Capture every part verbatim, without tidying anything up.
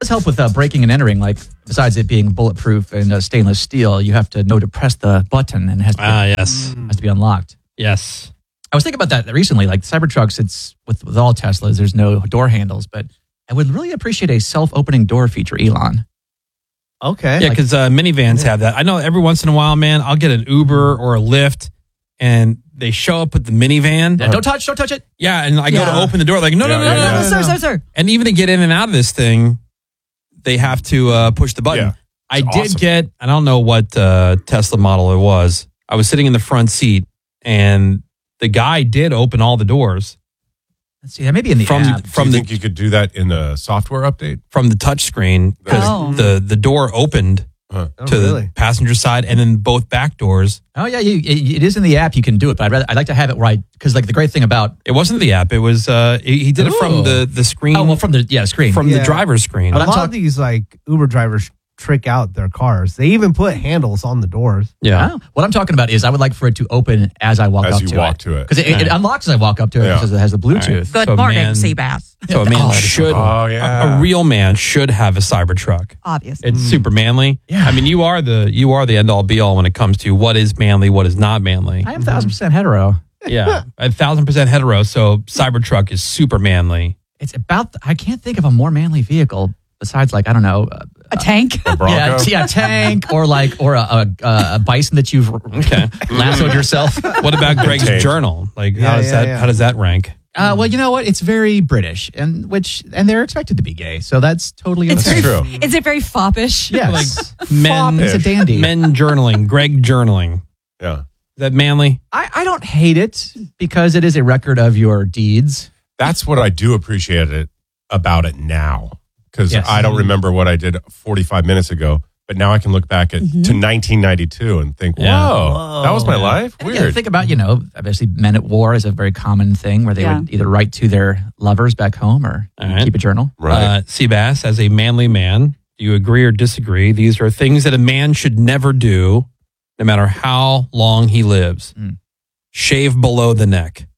does help with uh, breaking and entering. Like, besides it being bulletproof and uh, stainless steel, you have to know to press the button and it has to, Ah, yes. has to be unlocked. Yes. I was thinking about that recently. Like, Cybertrucks, it's with, with all Teslas, there's no door handles, but I would really appreciate a self-opening door feature, Elon. Okay. Yeah, because uh, minivans have that. I know every once in a while, man, I'll get an Uber or a Lyft, and they show up with the minivan. Yeah, don't touch, don't touch it. Yeah, and I go Yeah. to open the door, like, no, no, Yeah, no, yeah, no, yeah. no, no, sir, no. sir, sir. And even to get in and out of this thing, they have to uh, push the button. Yeah. I It's did awesome. get, I don't know what uh, Tesla model it was. I was sitting in the front seat, and the guy did open all the doors Let's see, that may be in the from app. Do from you the think you could do that in the software update? from the touch screen because Oh. the the door opened Huh. Oh, to really? the passenger side, and then both back doors. Oh, yeah, you, it, it is in the app. You can do it, but I'd, rather, I'd like to have it where I, because like the great thing about, It wasn't the app. It was uh, he, he did it Oh. from the the screen oh, well, from the, yeah, screen. from Yeah. the driver's screen. A But I'm lot talk- of these like Uber drivers trick out their cars. They even put handles on the doors. Yeah. Oh, what I'm talking about is I would like for it to open as I walk As up you to walk it. to it. Because it, it, it unlocks as I walk up to it Yeah. because it has the Bluetooth. Good So a morning, man- Seabass. So a man Oh, that is so should, cool. Oh, yeah. a, a real man should have a Cybertruck. Obviously. It's super manly. Yeah. I mean, you are the you are the end all be all when it comes to what is manly, what is not manly. I am one thousand percent hetero. Yeah, a thousand percent hetero. So Cybertruck is super manly. It's about, the, I can't think of a more manly vehicle besides like, I don't know. Uh, a tank. A Bronco? yeah, t- yeah, tank or like, or a, a, a bison that you've Okay. lassoed yourself. What about Greg's Tank. journal? Like, Yeah, how does yeah, that yeah. how does that rank? Uh, well, you know what? It's very British, and which and they're expected to be gay, so that's totally It's That's very, true. Is it very foppish? yes. Men, It's a dandy. men journaling. Greg journaling. Yeah. Is that manly? I, I don't hate it because it is a record of your deeds. That's what I do appreciate it about it now. Because Yes. I don't remember what I did forty-five minutes ago, but now I can look back at to nineteen ninety-two and think, Yeah. whoa, Whoa. that was my life? And again, Weird. think about, you know, obviously men at war is a very common thing where they Yeah. would either write to their lovers back home or All right. keep a journal. Right. Uh, Seabass, as a manly man, do you agree or disagree? These are things that a man should never do, no matter how long he lives. Mm. Shave below the neck.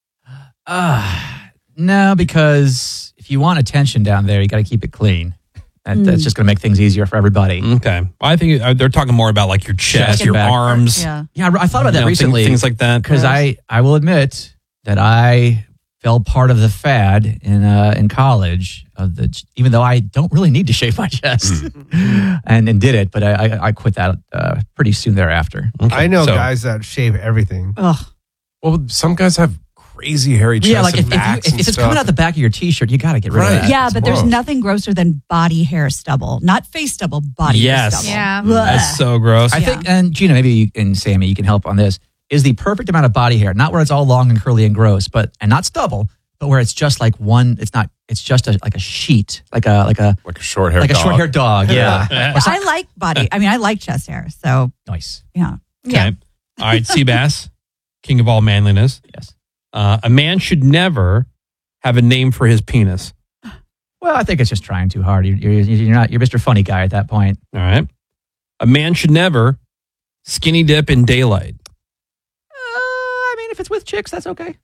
Uh, no, because if you want attention down there, you got to keep it clean. That, That's just going to make things easier for everybody. Okay. Well, I think uh, they're talking more about like your chest, Chest and your back. arms. Yeah. Yeah, I I thought about that you know, things- recently. Things like that. Because I, I will admit that I fell part of the fad in uh, in college of the even though I don't really need to shave my chest and, and did it, but I, I, I quit that uh, pretty soon thereafter. Okay. I know So- guys that shave everything. Ugh. Well, some guys have crazy hairy chests Yeah, like if, and if, you, backs if, and if it's stuff. coming out the back of your t-shirt, you got to get rid Right. of that. Yeah, It's but there's gross. nothing grosser than body hair stubble. Not face stubble, body Yes. hair stubble. Yeah. Ugh. That's so gross. I think, and Gina, maybe you and Sammy, you can help on this. Is the perfect amount of body hair, not where it's all long and curly and gross, but and not stubble, but where it's just like one. It's not. It's just a, like a sheet, like a like a like a short hair like a dog. short haired dog. Yeah, Yeah, I like body. I mean, I like chest hair. So, nice. yeah. Okay. All right, Seabass, king of all manliness. Yes. Uh, a man should never have a name for his penis. Well, I think it's just trying too hard. You're, you're, you're not. You're Mister Funny Guy at that point. All right. A man should never skinny dip in daylight. Uh, I mean, if it's with chicks, that's okay.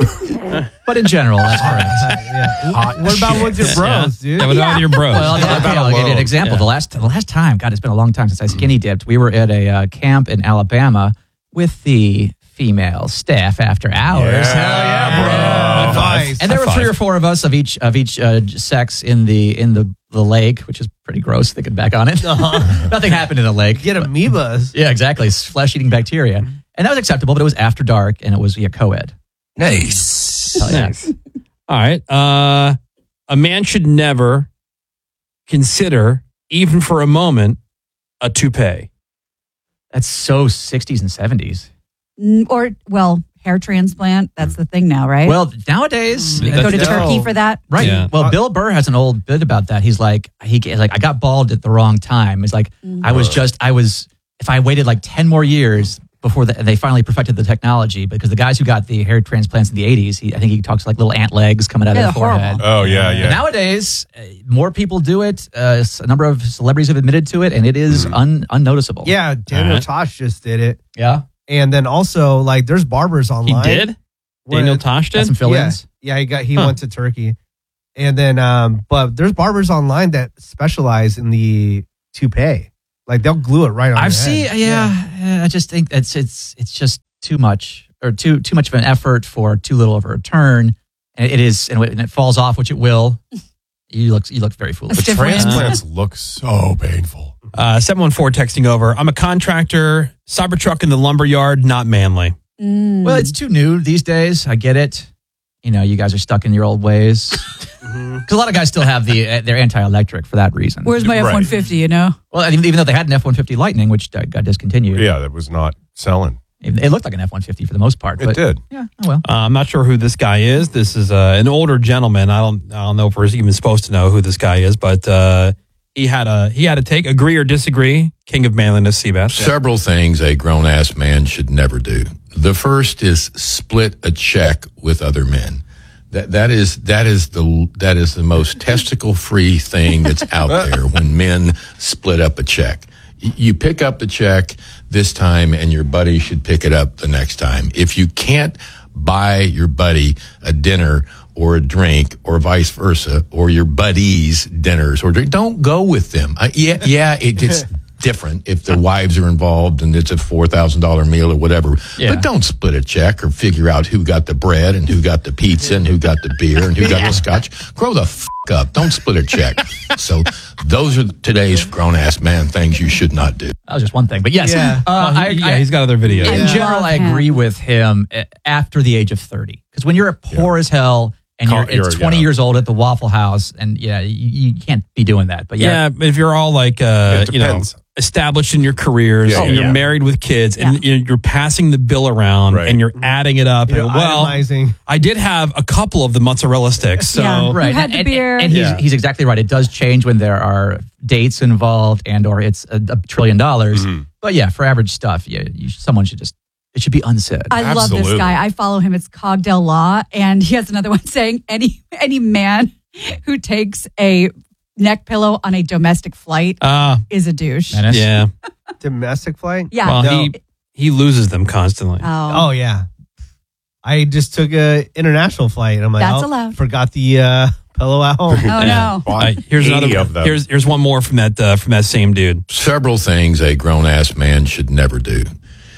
But in general, that's correct. yeah. Hot What about with your shit. bros, dude? Yeah, without your bros. Well, Yeah. okay, I'll give you an example. Yeah. The last, the last time, God, it's been a long time since I skinny dipped. We were at a uh, camp in Alabama with the female staff after hours. Yeah. Hell yeah, bro! Yeah. Nice. And there were High three five. or four of us of each of each uh, sex in the in the, the lake, which is pretty gross thinking back on it. Nothing happened in the lake. Get amoebas. Yeah, exactly. It's flesh-eating bacteria, and that was acceptable. But it was after dark, and it was yeah, co-ed. Nice. Hell yeah. Nice. All right. Uh, a man should never consider, even for a moment, a toupee. That's so sixties and seventies. Mm, Or, well, hair transplant. That's the thing now, right? Well, nowadays, You That's- go to that's- Turkey for that. right? Yeah. Well, Bill Burr has an old bit about that. He's like, he he's like, I got bald at the wrong time. It's like I was just, I was. If I waited like ten more years before the, they finally perfected the technology, because the guys who got the hair transplants in the eighties, he, I think he talks like little ant legs coming out Yeah, of their forehead. horrible. Oh, yeah, But yeah. nowadays, uh, more people do it. Uh, a number of celebrities have admitted to it, and it is un, unnoticeable. Yeah, Daniel Alright. Tosh just did it. yeah. And then also, like, there's barbers He online. did? where- Daniel Tosh Got did? some Yeah, fill-ins. yeah, he got he Huh. went to Turkey. And then, um, but there's barbers online that specialize in the toupee. Like they'll glue it right on. I've your seen, head. yeah, yeah. I just think it's it's it's just too much or too too much of an effort for too little of a return. And it is, and when it falls off, which it will, you look you look very foolish. The Stiff wind. transplants look so painful. Uh, seven one four texting over. I'm a contractor, Cybertruck in the lumber yard, not manly. Mm. Well, it's too new these days. I get it. You know, you guys are stuck in your old ways. Because a lot of guys still have the uh, they're anti-electric for that reason. Where's my Right. F one fifty, you know? Well, even, even though they had an F one fifty Lightning, which uh, got discontinued, Yeah, that was not selling. it, it looked like an F one fifty for the most part. It but, did. Yeah, oh well. Uh, I'm not sure who this guy is. This is uh, an older gentleman. I don't I don't know if we're even supposed to know who this guy is, but uh, he had a he had a take. Agree or disagree? King of manliness, Seabass. Several things a grown ass man should never do. The first is split a check with other men. That that is that is the that is the most testicle free thing that's out there when men split up a check. Y- You pick up the check this time and your buddy should pick it up the next time. If you can't buy your buddy a dinner or a drink or vice versa, or your buddies dinners or drink, don't go with them. Uh, yeah, yeah, it gets different if the wives are involved and it's a four thousand dollars meal or whatever. Yeah. But don't split a check or figure out who got the bread and who got the pizza and who got the beer and who got the scotch. Grow the f*** up. Don't split a check. So those are today's grown-ass man things you should not do. That was just one thing. But yes, Yeah. uh, Well, I, he, yeah, I, he's got other videos. in Yeah. general, Love I him. agree with him uh, after the age of thirty. Because when you're poor as hell and Call- you're, it's you're- twenty yeah. years old at the Waffle House, and yeah, you, you can't be doing that. But Yeah, yeah, but if you're all like, uh, It you know, depends. established in your careers, Yeah, and yeah, you're yeah. married with kids, and you're, you're passing the bill around, Right. and you're adding it up. You know, and, well, itemizing. I did have a couple of the mozzarella sticks, so Yeah. right. You had and, the and- beer. and he's, Yeah. he's exactly right. It does change when there are dates involved and or it's a, a trillion dollars. Mm-hmm. But yeah, for average stuff, yeah, you, someone should just it should be unsaid. I love this Absolutely. guy. I follow him. It's Cogdell Law. And he has another one saying any any man who takes a neck pillow on a domestic flight uh, is a douche. Menace. yeah. Domestic flight? Yeah. Well, No. he he loses them constantly. Oh. Oh yeah. I just took a international flight. And I'm like, That's oh, allowed. Forgot the uh, pillow at home. Oh, no. Bought Uh, here's eighty another. of them. Here's here's one more from that uh, from that same dude. Several things a grown-ass man should never do.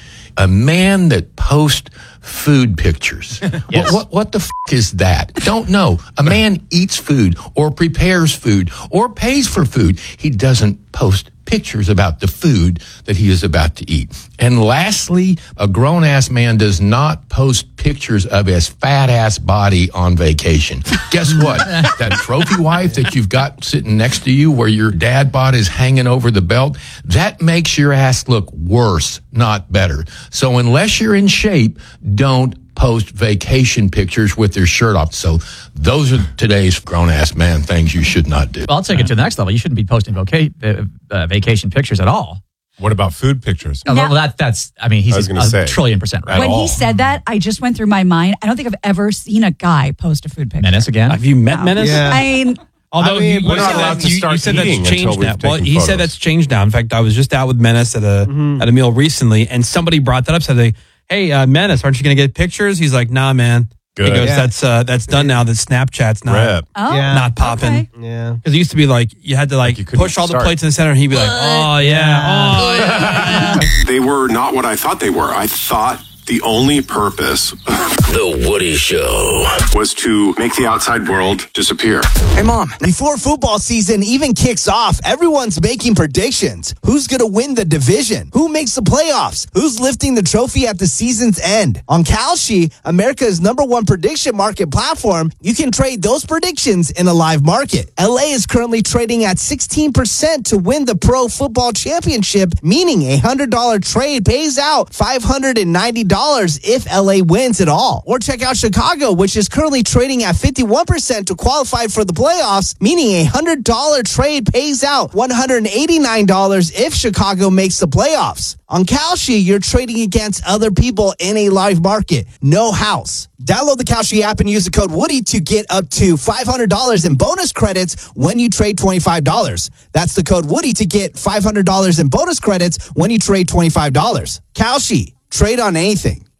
A man that posts food pictures. Yes. what, what, what the f*** is that? Don't know. A man eats food or prepares food or pays for food. He doesn't post pictures about the food that he is about to eat. And lastly, a grown-ass man does not post pictures of his fat-ass body on vacation. Guess what? That trophy wife that you've got sitting next to you where your dad bod is hanging over the belt, that makes your ass look worse, not better. So unless you're in shape, don't post vacation pictures with their shirt off. So those are today's grown-ass man things you should not do. Well, I'll take it to the next level. You shouldn't be posting voca- uh, uh, vacation pictures at all. What about food pictures? Oh, Now- well, that that's. I mean, he's I was a, gonna a say. trillion percent right. At When all. he said that, I just went through my mind. I don't think I've ever seen a guy post a food picture. Menace again. Have you met No. Menace? Yeah. I mean, Although I mean, you, we're you not said allowed that- to you- start you said that's eating until changed we've now. Well, taken he said photos. that's changed now. In fact, I was just out with Menace at a at a meal recently, and somebody brought that up. Said, they, "Hey, uh, Menace, aren't you going to get pictures?" He's like, "Nah, man." Good. He goes, Yeah. "That's uh, that's done now. That Snapchat's not Rep. oh, Yeah. not popping." okay. Yeah. Because it used to be like you had to like you couldn't push all the start. plates in the center, and he'd be like, "Oh yeah, oh yeah." They were not what I thought they were. I thought the only purpose The Woody Show. was to make the outside world disappear. Hey, Mom. Before football season even kicks off, everyone's making predictions. Who's going to win the division? Who makes the playoffs? Who's lifting the trophy at the season's end? On Kalshi, America's number one prediction market platform, you can trade those predictions in a live market. L A is currently trading at sixteen percent to win the Pro Football Championship, meaning a one hundred dollars trade pays out five hundred ninety dollars if L A wins it all. Or check out Chicago, which is currently trading at fifty-one percent to qualify for the playoffs, meaning a one hundred dollars trade pays out one hundred eighty-nine dollars if Chicago makes the playoffs. On Kalshi, you're trading against other people in a live market. No house. Download the Kalshi app and use the code Woody to get up to five hundred dollars in bonus credits when you trade twenty-five dollars. That's the code Woody to get five hundred dollars in bonus credits when you trade twenty-five dollars. Kalshi. Trade on anything.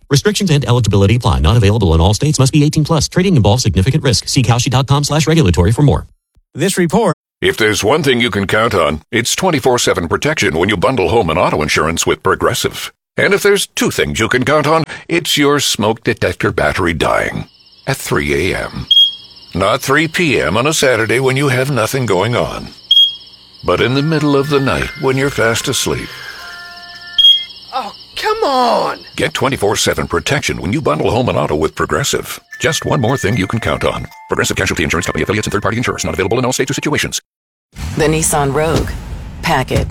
Restrictions and eligibility apply. Not available in all states. Must be eighteen plus. Trading involves significant risk. See Kalshi.com slash regulatory for more. This report. If there's one thing you can count on, it's twenty-four seven protection when you bundle home and auto insurance with Progressive. And if there's two things you can count on, it's your smoke detector battery dying at three a.m. Not three p.m. on a Saturday when you have nothing going on, but in the middle of the night when you're fast asleep. Oh, come on! Get twenty-four seven protection when you bundle home and auto with Progressive. Just one more thing you can count on. Progressive Casualty Insurance Company, affiliates, and third-party insurers. Not available in all states or situations. The Nissan Rogue. Pack it.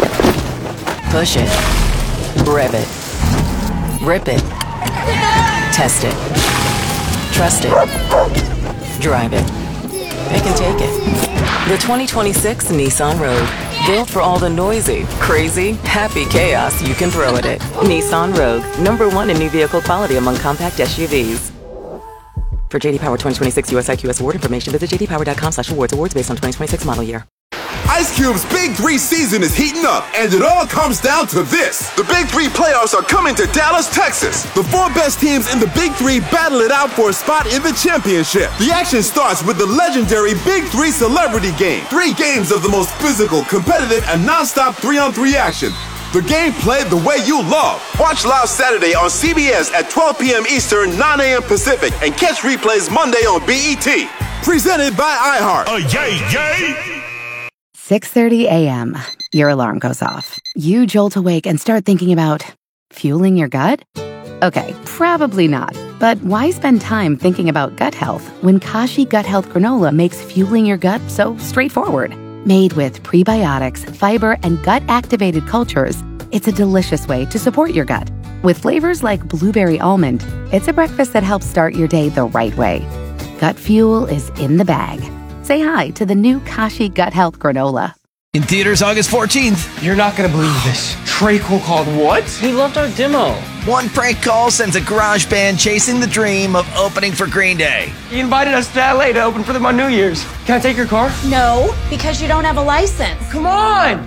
Push it. Rev it. Rip it. Test it. Trust it. Drive it. Pick and take it. The twenty twenty-six Nissan Rogue. Built for all the noisy, crazy, happy chaos you can throw at it. Nissan Rogue. Number one in new vehicle quality among compact S U Vs. For J D Power twenty twenty-six U S I Q S award information, visit jdpower.com slash awards. Awards based on twenty twenty-six model year. Ice Cube's Big Three season is heating up, and it all comes down to this. The Big Three playoffs are coming to Dallas, Texas. The four best teams in the Big Three battle it out for a spot in the championship. The action starts with the legendary Big Three Celebrity Game. Three games of the most physical, competitive, and non-stop three-on-three action. The game played the way you love. Watch live Saturday on C B S at twelve p.m. Eastern, nine a.m. Pacific, and catch replays Monday on B E T. Presented by iHeart. Oh, yay, yay! six thirty a.m. Your alarm goes off. You jolt awake and start thinking about fueling your gut? Okay, probably not. But why spend time thinking about gut health when Kashi Gut Health Granola makes fueling your gut so straightforward? Made with prebiotics, fiber, and gut-activated cultures, it's a delicious way to support your gut. With flavors like blueberry almond, it's a breakfast that helps start your day the right way. Gut fuel is in the bag. Say hi to the new Kashi Gut Health Granola. In theaters August fourteenth. You're not gonna believe this. Trey Cole called what? He loved our demo. One prank call sends a garage band chasing the dream of opening for Green Day. He invited us to L A to open for them on New Year's. Can I take your car? No, because you don't have a license. Come on!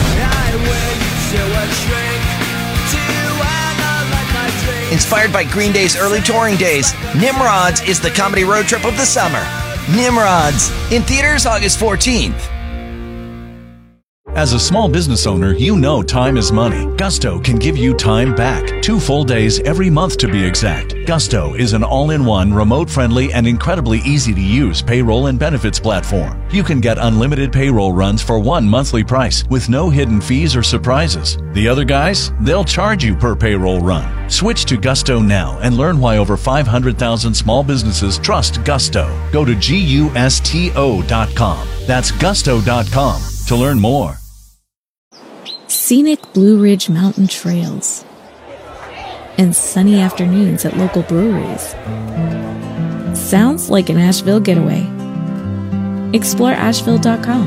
Inspired by Green Day's early touring days, Nimrods is the comedy road trip of the summer. Nimrods, in theaters August fourteenth. As a small business owner, you know time is money. Gusto can give you time back. Two full days every month to be exact. Gusto is an all-in-one, remote-friendly, and incredibly easy-to-use payroll and benefits platform. You can get unlimited payroll runs for one monthly price with no hidden fees or surprises. The other guys, they'll charge you per payroll run. Switch to Gusto now and learn why over five hundred thousand small businesses trust Gusto. Go to gusto dot com. That's gusto dot com to learn more. Scenic Blue Ridge Mountain trails and sunny afternoons at local breweries. Sounds like an Asheville getaway. Explore asheville dot com.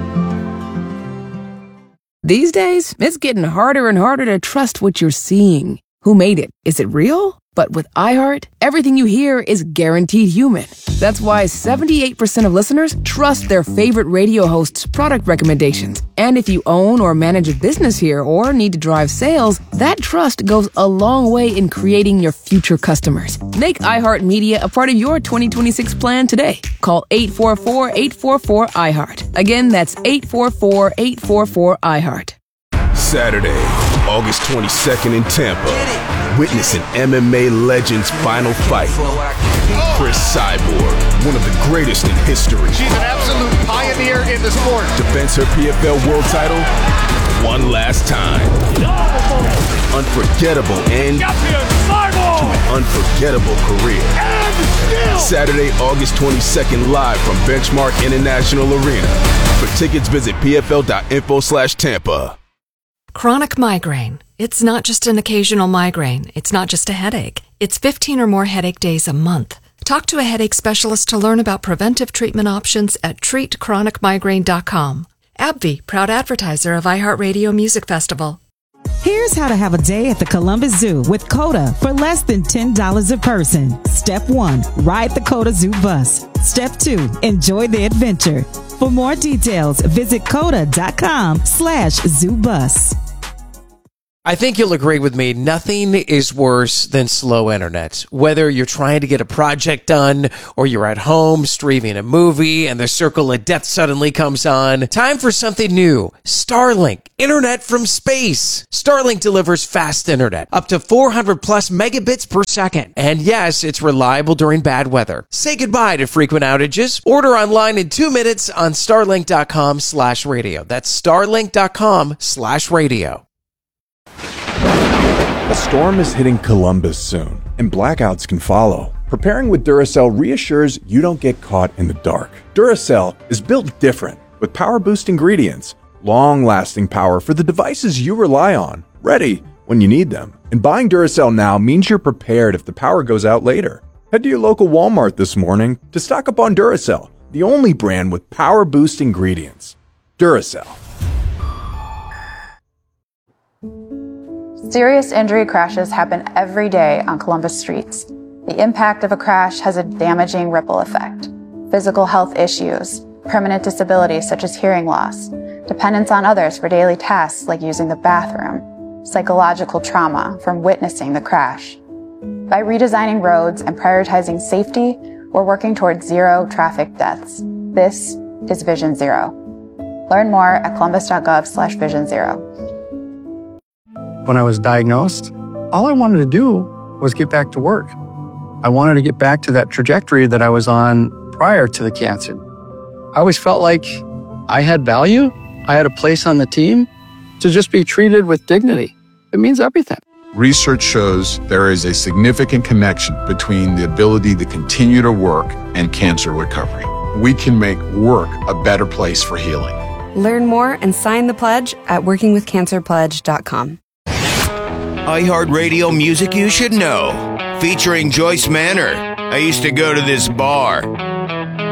These days, it's getting harder and harder to trust what you're seeing. Who made it? Is it real? But with iHeart, everything you hear is guaranteed human. That's why seventy-eight percent of listeners trust their favorite radio hosts' product recommendations. And if you own or manage a business here or need to drive sales, that trust goes a long way in creating your future customers. Make iHeart Media a part of your twenty twenty-six plan today. Call eight four four, eight four four, iHeart. Again, that's eight four four, eight four four, iHeart. Saturday, August twenty-second in Tampa. Witness an M M A legend's final fight. Chris Cyborg, one of the greatest in history. She's an absolute pioneer in the sport. Defends her P F L world title one last time. Unforgettable end to an unforgettable career. Saturday, August twenty-second, live from Benchmark International Arena. For tickets, visit pfl.info slash Tampa. Chronic migraine. It's not just an occasional migraine. It's not just a headache. It's fifteen or more headache days a month. Talk to a headache specialist to learn about preventive treatment options at treat chronic migraine dot com. AbbVie, proud advertiser of iHeartRadio Music Festival. Here's how to have a day at the Columbus Zoo with COTA for less than ten dollars a person. Step one, ride the COTA Zoo bus. Step two, enjoy the adventure. For more details, visit coda dot com slash zoo bus. I think you'll agree with me. Nothing is worse than slow internet. Whether you're trying to get a project done or you're at home streaming a movie and the circle of death suddenly comes on, time for something new. Starlink, internet from space. Starlink delivers fast internet, up to four hundred plus megabits per second. And yes, it's reliable during bad weather. Say goodbye to frequent outages. Order online in two minutes on starlink.com slash radio. That's starlink.com slash radio. A storm is hitting Columbus soon, and blackouts can follow. Preparing with Duracell reassures you don't get caught in the dark. Duracell is built different, with power-boost ingredients, long-lasting power for the devices you rely on, ready when you need them. And buying Duracell now means you're prepared if the power goes out later. Head to your local Walmart this morning to stock up on Duracell, the only brand with power-boost ingredients. Duracell. Serious injury crashes happen every day on Columbus streets. The impact of a crash has a damaging ripple effect. Physical health issues, permanent disabilities such as hearing loss, dependence on others for daily tasks like using the bathroom, psychological trauma from witnessing the crash. By redesigning roads and prioritizing safety, we're working towards zero traffic deaths. This is Vision Zero. Learn more at columbus.gov slash vision zero. When I was diagnosed, all I wanted to do was get back to work. I wanted to get back to that trajectory that I was on prior to the cancer. I always felt like I had value. I had a place on the team. To just be treated with dignity, it means everything. Research shows there is a significant connection between the ability to continue to work and cancer recovery. We can make work a better place for healing. Learn more and sign the pledge at working with cancer pledge dot com. iHeartRadio music you should know. Featuring Joyce Manor. I used to go to this bar.